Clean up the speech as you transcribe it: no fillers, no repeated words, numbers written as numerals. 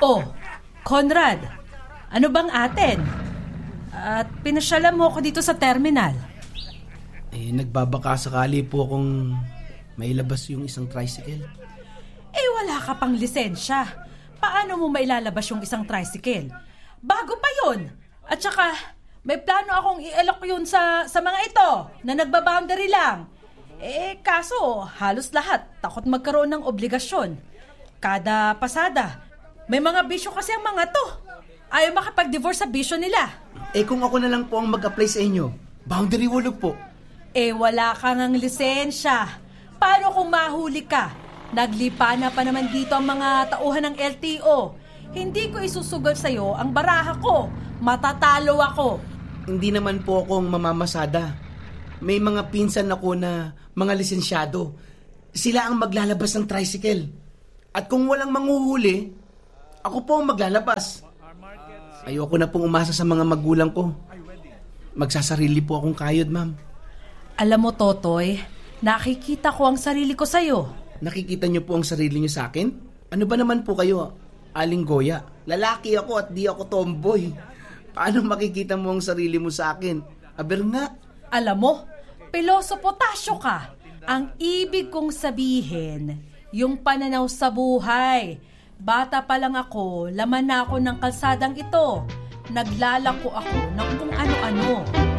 Oh, Conrad, ano bang atin? At pinasyalan mo ako dito sa terminal. Nagbabaka sakali po akong mailabas yung isang tricycle. Wala ka pang lisensya. Paano mo mailalabas yung isang tricycle? Bago pa yun. At saka, may plano akong i-alok yun sa mga ito na nagbaboundary lang. Kaso, halos lahat takot magkaroon ng obligasyon. Kada pasada, may mga bisyo kasi ang mga to. Ayaw makapag-divorce sa bisyo nila. Kung ako na lang po ang mag-apply sa inyo, boundary wall po. Wala kang ang lisensya. Paano kung mahuli ka? Naglipa na pa naman dito ang mga tauhan ng LTO. Hindi ko isusugal sa'yo ang baraha ko. Matatalo ako. Hindi naman po akong mamamasada. May mga pinsan ako na mga lisensyado. Sila ang maglalabas ng tricycle. At kung walang manghuhuli, ako po ang maglalabas. Ayoko na pong umasa sa mga magulang ko. Magsasarili po akong kayod, ma'am. Alam mo, Totoy, nakikita ko ang sarili ko sa'yo. Nakikita niyo po ang sarili niyo sa akin? Ano ba naman po kayo, Aling Goya? Lalaki ako at di ako tomboy. Paano makikita mo ang sarili mo sa akin? Aber nga. Alam mo, pilosopotasyo ka. Ang ibig kong sabihin, yung pananaw sa buhay. Bata pa lang ako, laman na ako ng kalsadang ito. Naglalako ako ng kung ano-ano.